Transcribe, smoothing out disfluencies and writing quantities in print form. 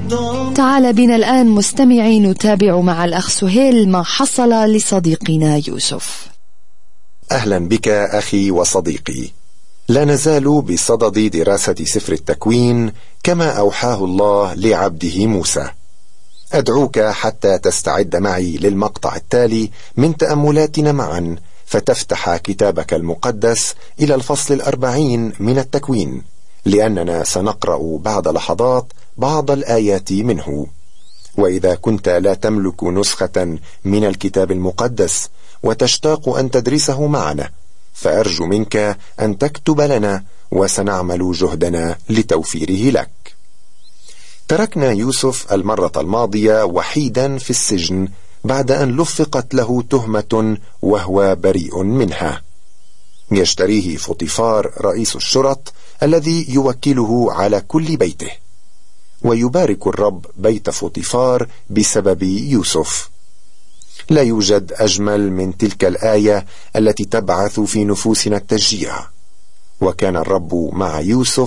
تعال بنا الآن مستمعي نتابع مع الأخ سهيل ما حصل لصديقنا يوسف. أهلا بك أخي وصديقي. لا نزال بصدد دراسة سفر التكوين كما أوحاه الله لعبده موسى. أدعوك حتى تستعد معي للمقطع التالي من تأملاتنا معا، فتفتح كتابك المقدس إلى الفصل 40 من التكوين، لأننا سنقرأ بعد لحظات بعض الآيات منه. وإذا كنت لا تملك نسخة من الكتاب المقدس وتشتاق أن تدرسه معنا، فأرجو منك أن تكتب لنا وسنعمل جهدنا لتوفيره لك. تركنا يوسف المرة الماضية وحيدا في السجن بعد أن لفقت له تهمة وهو بريء منها. يشتريه فطيفار رئيس الشرط الذي يوكله على كل بيته، ويبارك الرب بيت فطيفار بسبب يوسف. لا يوجد أجمل من تلك الآية التي تبعث في نفوسنا التشجيع: وكان الرب مع يوسف